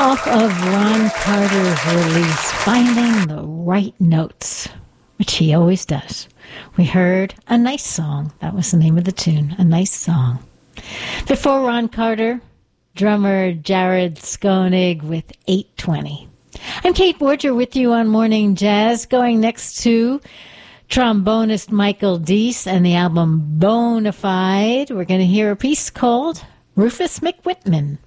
Off of Ron Carter's release, Finding the Right Notes, which he always does. We heard A Nice Song. That was the name of the tune, A Nice Song. Before Ron Carter, drummer Jared Skoenig with 820. I'm Kate Borger with you on Morning Jazz, going next to trombonist Michael Deese and the album Bonafide. We're going to hear a piece called Rufus McWhitman.